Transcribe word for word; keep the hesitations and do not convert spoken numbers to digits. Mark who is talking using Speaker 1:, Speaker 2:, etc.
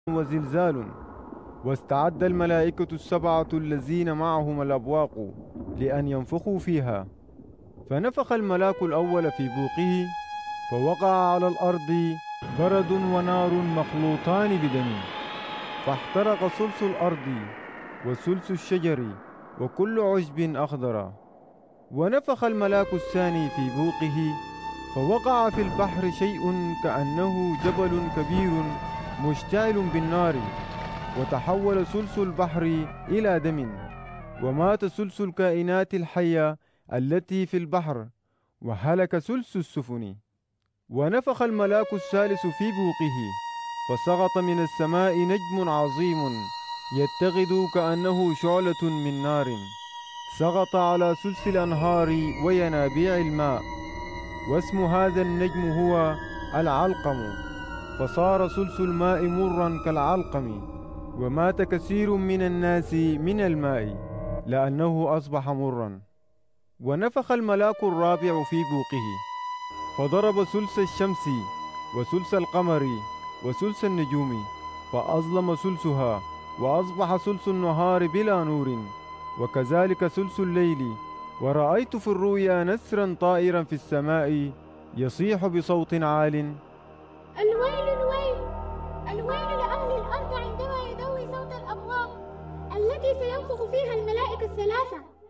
Speaker 1: وزلزال. واستعد الملائكة السبعة الذين معهم الأبواق لأن ينفخوا فيها. فنفخ الملاك الأول في بوقه، فوقع على الأرض برد ونار مخلوطان بدم، فاحترق ثلث الأرض وثلث الشجر وكل عشب أخضر. ونفخ الملاك الثاني في بوقه، فوقع في البحر شيء كأنه جبل كبير مشتعل بالنار، وتحول ثلث البحر إلى دم، ومات ثلث الكائنات الحية التي في البحر، وهلك ثلث السفن. ونفخ الملاك الثالث في بوقه، فسقط من السماء نجم عظيم يتخذ كأنه شعلة من نار، سقط على ثلث الأنهار وينابيع الماء، واسم هذا النجم هو العلقم، فصار ثلث الماء مرا كالعلقم، ومات كثير من الناس من الماء لأنه أصبح مرا. ونفخ الملاك الرابع في بوقه، فضرب ثلث الشمس وثلث القمر وثلث النجوم، فأظلم ثلثها، وأصبح ثلث النهار بلا نور، وكذلك ثلث الليل. ورأيت في الرؤيا نسرا طائرا في السماء يصيح بصوت عال:
Speaker 2: الويل الويل الويل لأهل الأرض عندما يدوي صوت الأبواق التي سينفخ فيها الملائكة الثلاثة.